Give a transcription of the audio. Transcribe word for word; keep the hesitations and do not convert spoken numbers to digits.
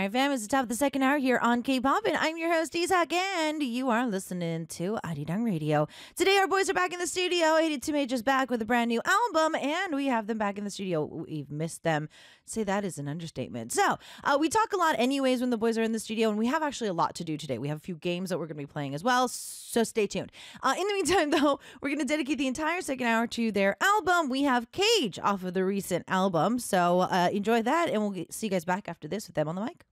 right, fam, it's the top of the second hour here on K-Pop, and I'm your host, Isak, and you are listening to Arirang Radio. Today, our boys are back in the studio. eighty-two Majors back with a brand new album, and we have them back in the studio. We've missed them. Say that is an understatement. So, uh, we talk a lot anyways when the boys are in the studio, and we have actually a lot to do today. We have a few games that we're going to be playing as well, so stay tuned. Uh, in the meantime, though, we're going to dedicate the entire second hour to their album. We have Cage off of the recent album, so uh, enjoy that, and we'll get, see you guys back after this with them on the mic.